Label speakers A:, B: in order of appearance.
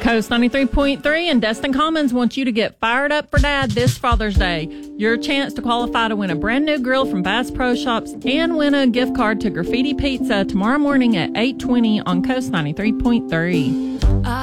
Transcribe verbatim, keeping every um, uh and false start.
A: Coast ninety-three point three and Destin Commons wants you to get fired up for Dad this Father's Day. Your chance to qualify to win a brand new grill from Bass Pro Shops and win a gift card to Graffiti Pizza tomorrow morning at eight twenty on Coast ninety-three point three.